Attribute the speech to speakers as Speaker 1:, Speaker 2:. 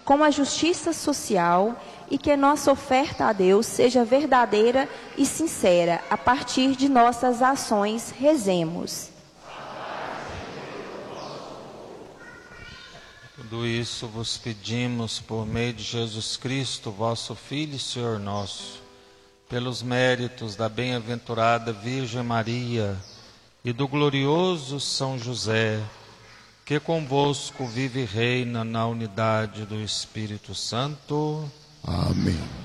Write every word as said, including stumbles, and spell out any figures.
Speaker 1: com a justiça social e que nossa oferta a Deus seja verdadeira e sincera. A partir de nossas ações, rezemos.
Speaker 2: Tudo isso vos pedimos por meio de Jesus Cristo, vosso Filho e Senhor nosso, pelos méritos da bem-aventurada Virgem Maria e do glorioso São José, que convosco vive e reina na unidade do Espírito Santo.
Speaker 3: Amém.